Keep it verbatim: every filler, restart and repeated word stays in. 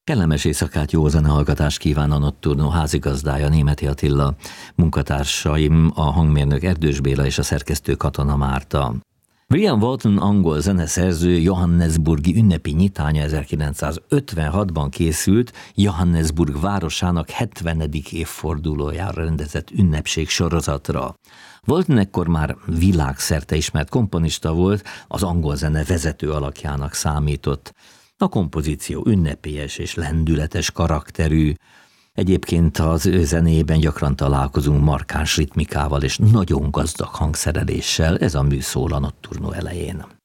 Kellemes éjszakát, jó zenehallgatást kíván a Nocturno házigazdája, Németi Attila, munkatársaim a hangmérnök Erdős Béla és a szerkesztő Katona Márta. William Walton angol zeneszerző johannesburgi ünnepi nyitánya ezerkilencszázötvenhatban készült, Johannesburg városának hetvenedik évfordulójára rendezett ünnepség sorozatra. Walton ekkor már világszerte ismert komponista volt, az angol zene vezető alakjának számított. A kompozíció ünnepélyes és lendületes karakterű. Egyébként az ő zenéjében gyakran találkozunk markáns ritmikával és nagyon gazdag hangszereléssel, ez a mű szól a Nocturno elején.